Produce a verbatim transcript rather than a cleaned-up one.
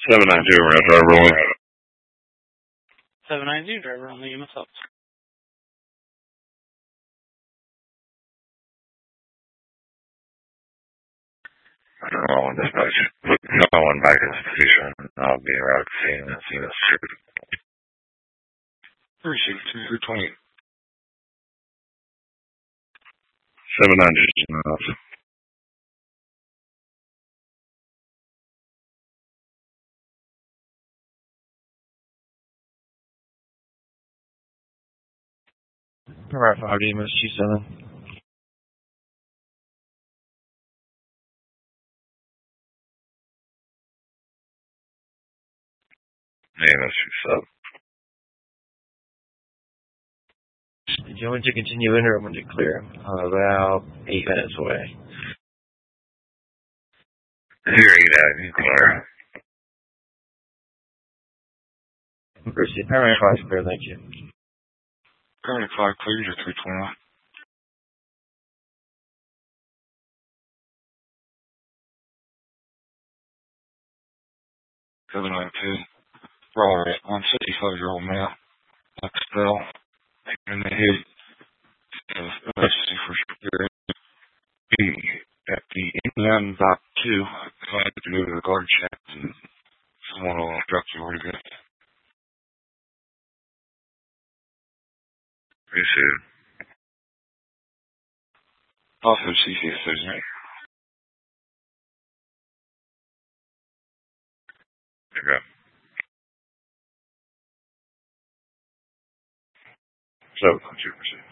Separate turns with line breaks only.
seven nine two, we're driver only.
seven nine two, driver only, you must help.
I don't know when dispatch. No one back in the station. I'll be around seeing and seeing this trip.
three six two three twenty.
seven nine two.
Alright, five D, Miss G seven.
Yeah, that's what's up.
Do you want to continue in or I'm going to clear? I'm about eight minutes away.
Here, you got you clear.
Mercy, Paramount five clear, thank you.
Paramount five clear, you're three twenty. seven nine two. Roller at one fifty-five year old male. Like spell. In the head. Of emergency for sure. Be at the inland dock two. If I had to go to the guard shack and someone will instruct you where to go.
Appreciate it.
Also, C C S Thursday.
Okay. So, two percent.